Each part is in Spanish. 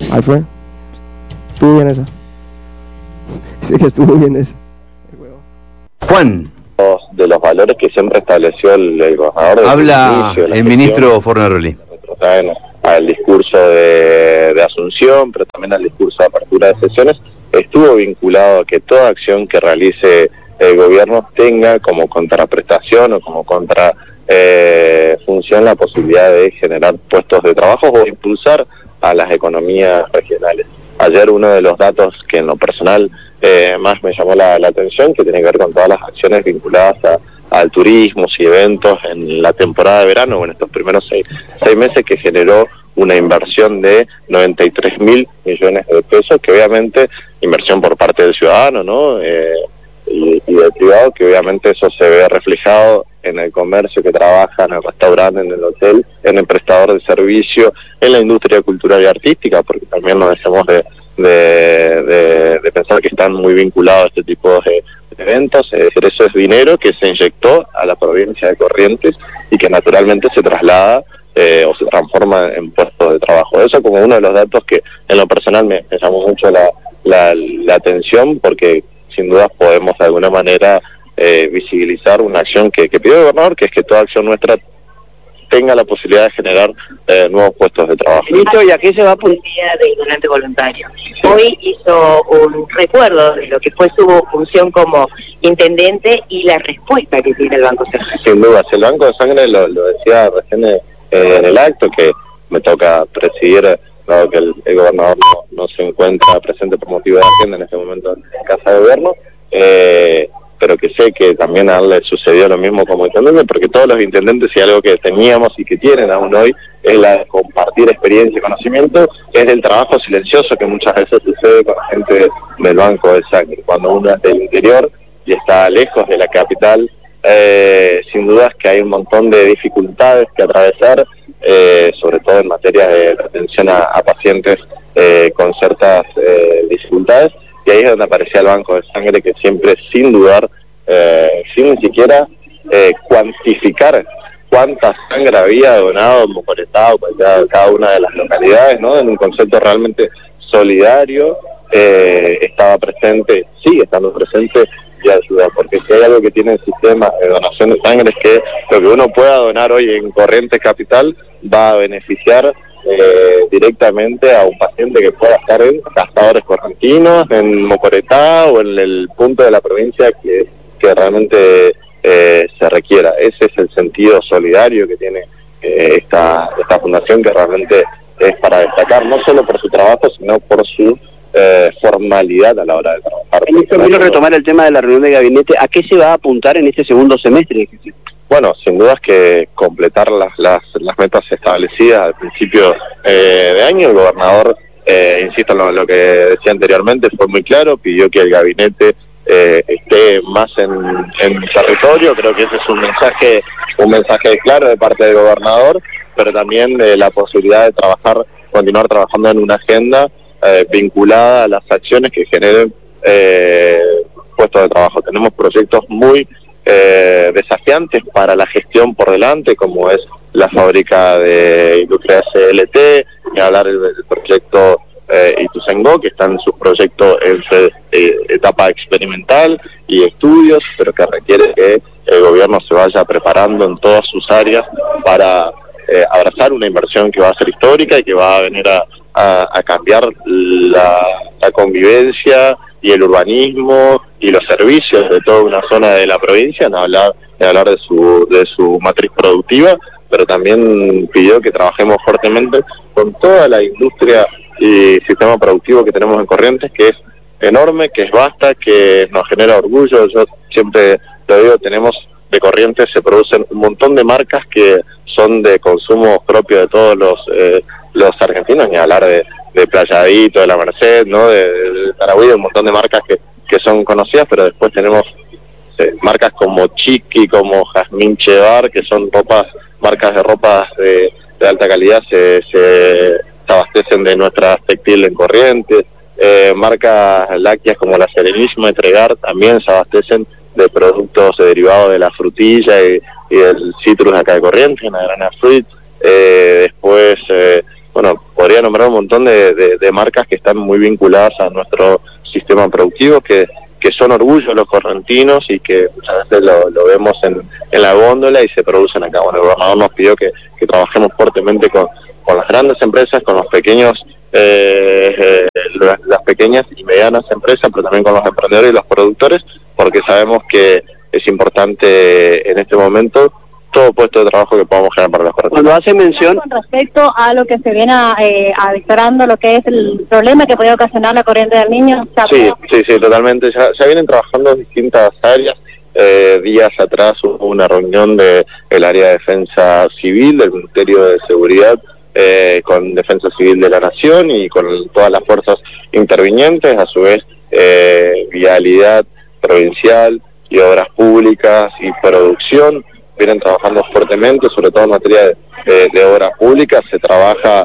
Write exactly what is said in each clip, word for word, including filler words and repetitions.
Ahí fue. Estuvo bien esa. Sí que estuvo bien esa. Juan. De los valores que siempre estableció el, el gobernador. Habla el, el ministro Fornaroli. Al discurso de, de Asunción, pero también al discurso de apertura de sesiones, estuvo vinculado a que toda acción que realice el gobierno tenga como contraprestación o como contra eh, función la posibilidad de generar puestos de trabajo o impulsar a las economías regionales. Ayer uno de los datos que en lo personal eh, más me llamó la, la atención, que tiene que ver con todas las acciones vinculadas a, al turismo y eventos en la temporada de verano, o en estos primeros seis, seis meses, que generó una inversión de noventa y tres mil millones de pesos, que obviamente, inversión por parte del ciudadano, ¿no? Eh, y, y del privado, que obviamente eso se ve reflejado en el comercio que trabaja, en el restaurante, en el hotel, en el prestador de servicio, en la industria cultural y artística, porque también nos dejemos de, de, de, de pensar que están muy vinculados a este tipo de eventos. Es decir, eso es dinero que se inyectó a la provincia de Corrientes y que naturalmente se traslada eh, o se transforma en puestos de trabajo. Eso como uno de los datos que en lo personal me, me llamó mucho la, la, la atención, porque sin duda podemos de alguna manera eh, visibilizar una acción que, que pidió el gobernador, que es que toda acción nuestra tenga la posibilidad de generar eh, nuevos puestos de trabajo. Listo, ¿y a qué se va a policía de donante voluntario? Hoy hizo un recuerdo de lo que fue su función como intendente y la respuesta que tiene el Banco de Sangre. Sin duda, el Banco de Sangre, lo, lo decía recién eh, en el acto, que me toca presidir, dado que el, el gobernador no, no se encuentra presente por motivo de agenda en este momento en Casa de Gobierno, eh, pero que sé que también a él le sucedió lo mismo como intendente, porque todos los intendentes, y algo que teníamos y que tienen aún hoy, es la de compartir experiencia y conocimiento, es del trabajo silencioso que muchas veces sucede con la gente del Banco de Sangre. Cuando uno es del interior y está lejos de la capital, eh, sin dudas que hay un montón de dificultades que atravesar, eh, sobre todo en materia de atención a, a pacientes eh, con ciertas eh, dificultades. Y ahí es donde aparecía el Banco de Sangre, que siempre, sin dudar, eh, sin ni siquiera eh, cuantificar cuánta sangre había donado en Mocoretá o cada, cada una de las localidades, ¿no? En un concepto realmente solidario, eh, estaba presente, sigue estando presente y ayuda, porque si hay algo que tiene el sistema de donación de sangre es que lo que uno pueda donar hoy en Corrientes Capital va a beneficiar Eh, directamente a un paciente que pueda estar en Cazadores Correntinos, en Mocoretá o en el punto de la provincia que, que realmente eh, se requiera. Ese es el sentido solidario que tiene eh, esta, esta fundación, que realmente es para destacar, no solo por su trabajo, sino por su eh, formalidad a la hora de trabajar. Quiero retomar el tema de la reunión de gabinete. ¿A qué se va a apuntar en este segundo semestre? Bueno, sin duda es que completar las, las, las metas establecidas al principio eh, de año. El gobernador, eh, insisto en lo, lo que decía anteriormente, fue muy claro, pidió que el gabinete eh, esté más en, en territorio. Creo que ese es un mensaje, un mensaje claro de parte del gobernador, pero también eh, la posibilidad de trabajar, continuar trabajando en una agenda eh, vinculada a las acciones que generen eh, puestos de trabajo. Tenemos proyectos muy Eh, desafiantes para la gestión por delante, como es la fábrica de industria S L T, ni hablar del, del proyecto eh, Ituzaingó, que está en su proyecto en su eh, etapa experimental y estudios, pero que requiere que el gobierno se vaya preparando en todas sus áreas para eh, abrazar una inversión que va a ser histórica y que va a venir a, a, a cambiar la, la convivencia y el urbanismo y los servicios de toda una zona de la provincia, no hablar de hablar de su de su matriz productiva, pero también pidió que trabajemos fuertemente con toda la industria y sistema productivo que tenemos en Corrientes, que es enorme, que es vasta, que nos genera orgullo. Yo siempre lo digo, tenemos de Corrientes, se producen un montón de marcas que son de consumo propio de todos los eh, los argentinos, ni hablar de de Playadito, de La Merced, ¿no? De, de, de Tarahui, un montón de marcas que, que son conocidas, pero después tenemos eh, marcas como Chiqui, como Jazmín Chevar, que son ropas, marcas de ropas de, de alta calidad, se, se, se abastecen de nuestras textiles en Corrientes, eh, marcas lácteas como La Serenísima y Tregar también se abastecen de productos derivados de la frutilla y, y del citrus acá de Corrientes, en la Grana Fruit. Eh, después, eh, bueno, podría nombrar un montón de, de, de marcas que están muy vinculadas a nuestro sistema productivo, que, que son orgullo los correntinos y que muchas veces lo, lo vemos en, en la góndola y se producen acá. Bueno, el gobernador nos pidió que, que trabajemos fuertemente con, con las grandes empresas, con los pequeños, eh, eh, las, las pequeñas y medianas empresas, pero también con los emprendedores y los productores, porque sabemos que es importante en este momento todo puesto de trabajo que podamos generar para los correntinos. Cuando hace mención... Con respecto a lo que se viene eh, adestrando, lo que es el problema que puede ocasionar la corriente del niño... Sí, sí, sí, totalmente. Ya, ya vienen trabajando en distintas áreas. Eh, días atrás hubo una reunión del de área de defensa civil, del Ministerio de Seguridad, eh, con Defensa Civil de la Nación y con todas las fuerzas intervinientes, a su vez eh, Vialidad Provincial y Obras Públicas y Producción vienen trabajando fuertemente, sobre todo en materia de, de, de obras públicas. Se trabaja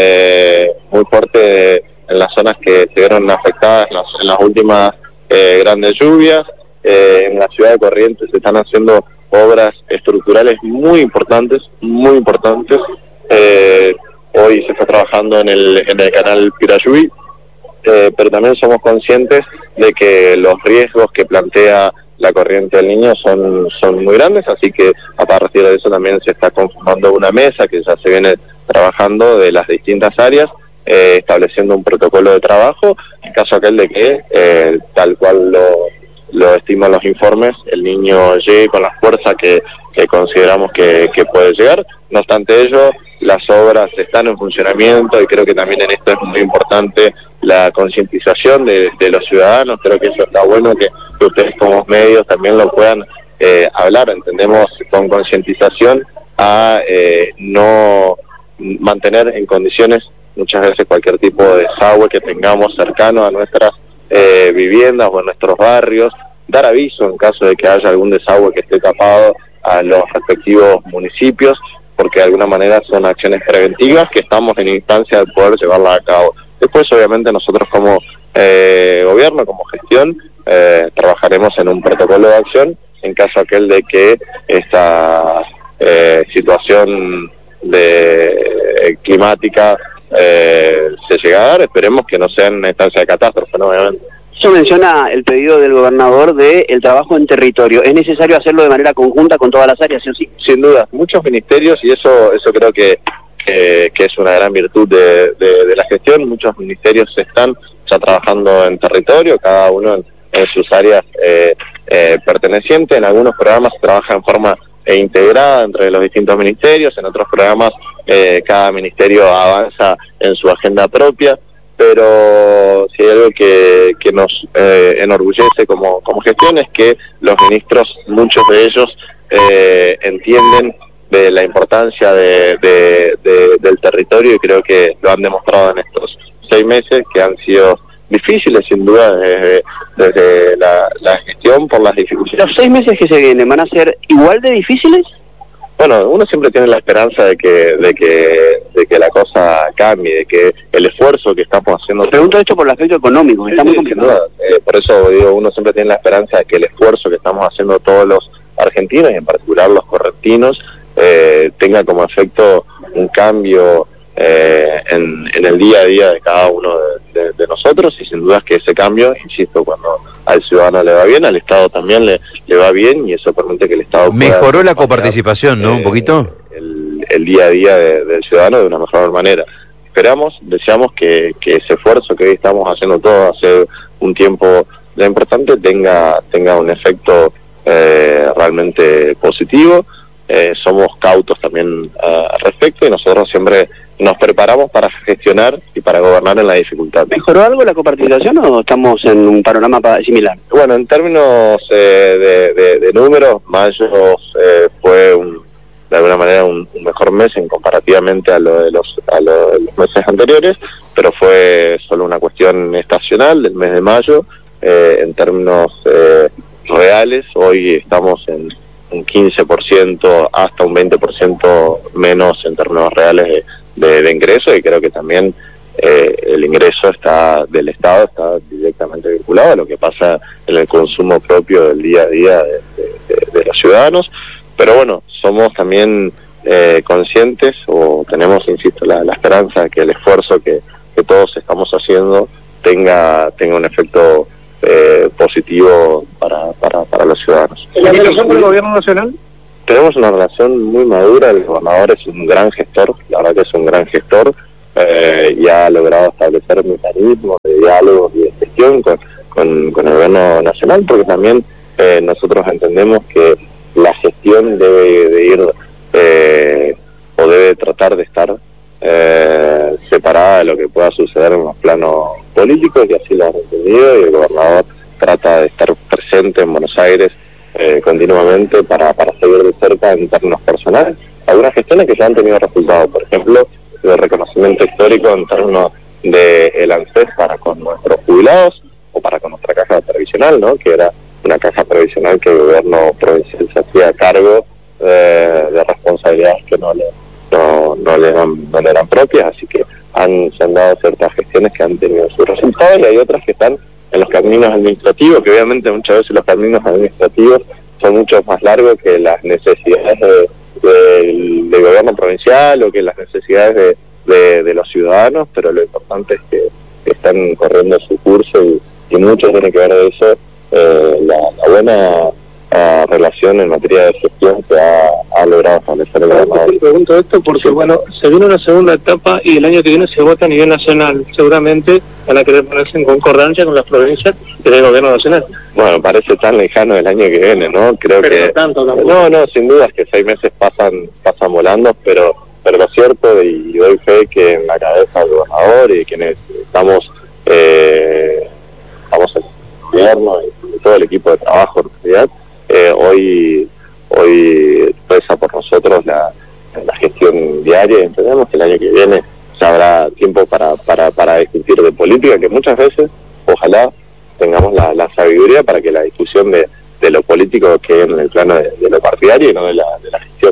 eh, muy fuerte en las zonas que se vieron afectadas en las, en las últimas eh, grandes lluvias. Eh, en la ciudad de Corrientes se están haciendo obras estructurales muy importantes, muy importantes. Eh, hoy se está trabajando en el, en el canal Pirayuy, eh, pero también somos conscientes de que los riesgos que plantea la corriente del niño son, son muy grandes, así que a partir de eso también se está conformando una mesa que ya se viene trabajando de las distintas áreas, eh, estableciendo un protocolo de trabajo, en caso aquel de que, eh, tal cual lo, lo estiman los informes, el niño llegue con la fuerza que, que consideramos que, que puede llegar. No obstante ello, las obras están en funcionamiento y creo que también en esto es muy importante la concientización de, de los ciudadanos. Creo que eso está bueno, que, que ustedes como medios también lo puedan eh, hablar. Entendemos con concientización a eh, no mantener en condiciones muchas veces cualquier tipo de desagüe que tengamos cercano a nuestras eh, viviendas o a nuestros barrios, dar aviso en caso de que haya algún desagüe que esté tapado a los respectivos municipios, porque de alguna manera son acciones preventivas que estamos en instancia de poder llevarlas a cabo. Después, obviamente, nosotros como eh, gobierno, como gestión, eh, trabajaremos en un protocolo de acción en caso aquel de que esta eh, situación de eh, climática eh, se llegue a dar. Esperemos que no sea en una instancia de catástrofe, ¿no? Obviamente. Eso menciona el pedido del gobernador de el trabajo en territorio. ¿Es necesario hacerlo de manera conjunta con todas las áreas, sí o sí? Sin duda, muchos ministerios, y eso eso creo que, que, que es una gran virtud de, de, de la gestión. Muchos ministerios están ya trabajando en territorio, cada uno en, en sus áreas eh, eh, pertenecientes. En algunos programas se trabaja en forma eh, integrada entre los distintos ministerios, en otros programas eh, cada ministerio avanza en su agenda propia. Pero si hay algo que, que nos eh, enorgullece como, como gestión es que los ministros, muchos de ellos, eh, entienden de la importancia de, de, de, del territorio, y creo que lo han demostrado en estos seis meses, que han sido difíciles sin duda desde, desde la, la gestión por las dificultades. ¿Los seis meses que se vienen van a ser igual de difíciles? Bueno, uno siempre tiene la esperanza de que de que de que la cosa cambie, de que el esfuerzo que estamos haciendo... Pregunto esto por el aspecto económico, está muy complicado. Eh, por eso digo, uno siempre tiene la esperanza de que el esfuerzo que estamos haciendo todos los argentinos, y en particular los correntinos, eh, tenga como efecto un cambio eh, en, en el día a día de cada uno de, de, de nosotros, y sin duda es que ese cambio, insisto, cuando al ciudadano le va bien, al Estado también le, le va bien, y eso permite que el Estado... Mejoró la coparticipación, ¿no? Eh, un poquito. El, el día a día de, del ciudadano de una mejor manera. Esperamos, deseamos que, que ese esfuerzo que hoy estamos haciendo todos hace un tiempo ya importante tenga, tenga un efecto eh, realmente positivo. Eh, somos cautos también uh, al respecto, y nosotros siempre nos preparamos para gestionar y para gobernar en la dificultad. ¿Mejoró algo la coparticipación o estamos en un panorama similar? Bueno, en términos eh, de, de, de números, mayo eh, fue un, de alguna manera un, un mejor mes en comparativamente a lo de los, a lo de los meses anteriores, pero fue solo una cuestión estacional del mes de mayo. Eh, en términos eh, reales, hoy estamos en un quince por ciento hasta un veinte por ciento menos en términos reales de, de, de ingreso, y creo que también eh, el ingreso está del Estado está directamente vinculado a lo que pasa en el consumo propio del día a día de, de, de, de los ciudadanos. Pero bueno, somos también eh, conscientes o tenemos, insisto, la, la esperanza de que el esfuerzo que, que todos estamos haciendo tenga, tenga un efecto eh, positivo para, para, para los ciudadanos. ¿La relación con el gobierno nacional? Tenemos una relación muy madura, el gobernador es un gran gestor, la verdad que es un gran gestor, eh, y ha logrado establecer mecanismos de diálogo y de gestión con, con, con el gobierno nacional, porque también eh, nosotros entendemos que la gestión debe de ir eh, o debe tratar de estar eh, separada de lo que pueda suceder en los planos políticos, y así lo han entendido, y el gobernador trata de estar presente en Buenos Aires eh, continuamente para, para seguir de cerca en términos personales algunas gestiones que ya han tenido resultados, por ejemplo, el reconocimiento histórico en términos de el ANSES para con nuestros jubilados o para con nuestra caja previsional, ¿no? Que era una caja previsional que el gobierno provincial se hacía cargo eh, de responsabilidades que no le no, no le eran, no le eran propias, así que han, se han dado ciertas gestiones que han tenido sus resultados, y hay otras que están en los caminos administrativos, que obviamente muchas veces los caminos administrativos son mucho más largos que las necesidades de, de, del, del gobierno provincial o que las necesidades de, de, de los ciudadanos, pero lo importante es que, que están corriendo su curso, y, y mucho tiene que ver de eso eh, la, la buena uh, relación en materia de gestión que ha, ha logrado establecer el gobernador. Te pregunto esto porque, bueno, se viene una segunda etapa y el año que viene se vota a nivel nacional. Seguramente van a querer ponerse en concordancia con las provincias y el gobierno nacional. Bueno, parece tan lejano el año que viene, ¿no? Creo pero que no tanto tampoco. No, no, sin duda es que seis meses pasan pasan volando, pero pero lo cierto, y doy fe que en la cabeza del gobernador y quienes estamos eh, estamos en el gobierno y todo el equipo de trabajo en realidad, eh, hoy hoy pesa por nosotros la, la gestión diaria, y entendemos que el año que viene ya habrá tiempo para, para, para discutir de política, que muchas veces, ojalá, tengamos la, la sabiduría para que la discusión de, de lo político quede en el plano de, de lo partidario y no de la, de la gestión.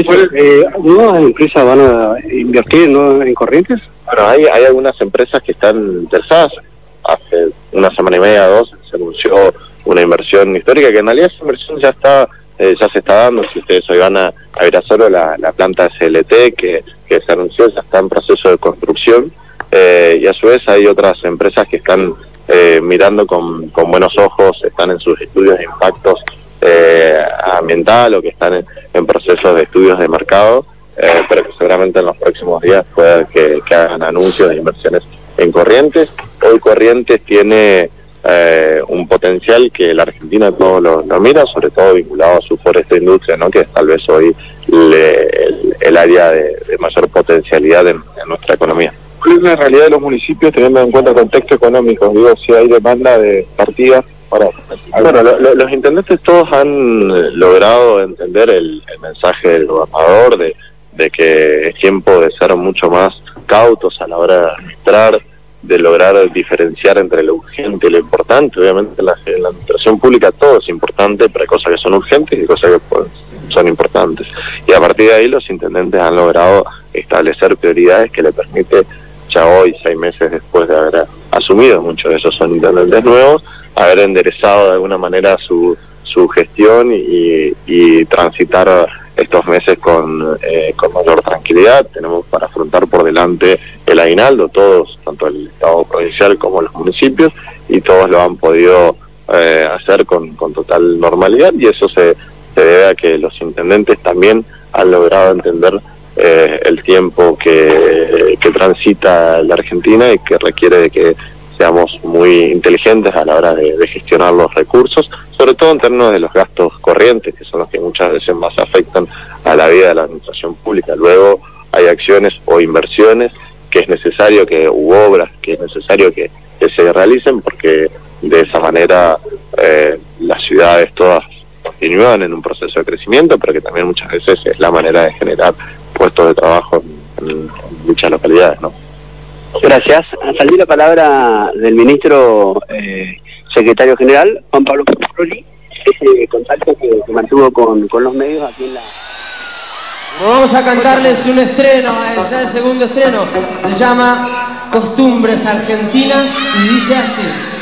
Eh, ¿Nuevas empresas van a invertir ¿no? en Corrientes? Bueno, hay, hay algunas empresas que están interesadas. Hace una semana y media, dos, se anunció una inversión histórica, que en realidad esa inversión ya está eh, ya se está dando. Si ustedes hoy van a, a Virasoro, la, la planta C L T que, que se anunció ya está en proceso de construcción, eh, y a su vez hay otras empresas que están eh, mirando con, con buenos ojos, están en sus estudios de impactos eh, ambiental o que están en, en procesos de estudios de mercado, eh, pero que seguramente en los próximos días pueda que, que hagan anuncios de inversiones en Corrientes. Hoy Corrientes tiene eh, un potencial que la Argentina todo lo, lo mira, sobre todo vinculado a su foresta industria, ¿no? Que es tal vez hoy le, el, el área de, de mayor potencialidad en, en nuestra economía. ¿Cuál es la realidad de los municipios teniendo en cuenta el contexto económico? Digo, si hay demanda de partidas para... Bueno, lo, lo, los intendentes todos han logrado entender el, el mensaje del gobernador de, de que es tiempo de ser mucho más cautos a la hora de administrar, de lograr diferenciar entre lo urgente y lo importante. Obviamente en la, en la administración pública todo es importante, pero hay cosas que son urgentes y cosas que pues, son importantes. Y a partir de ahí los intendentes han logrado establecer prioridades que le permite, ya hoy, seis meses después de haber asumido, muchos de esos son intendentes nuevos, haber enderezado de alguna manera su, su gestión y, y transitar estos meses con, eh, con mayor tranquilidad. Tenemos para afrontar por delante el aguinaldo, todos, tanto el Estado provincial como los municipios, y todos lo han podido eh, hacer con, con total normalidad, y eso se, se debe a que los intendentes también han logrado entender eh, el tiempo que, que transita la Argentina y que requiere de que seamos muy inteligentes a la hora de, de gestionar los recursos, sobre todo en términos de los gastos corrientes, que son los que muchas veces más afectan a la vida de la administración pública. Luego hay acciones o inversiones que es necesario que, u obras que es necesario que, que se realicen, porque de esa manera eh, las ciudades todas continúan en un proceso de crecimiento, pero que también muchas veces es la manera de generar puestos de trabajo en, en dichas localidades, ¿no? Gracias. A salir la palabra del ministro eh, secretario general, Juan Pablo Caproli, ese contacto que, que mantuvo con, con los medios aquí en la... Vamos a cantarles un estreno, ya el segundo estreno, se llama Costumbres Argentinas y dice así.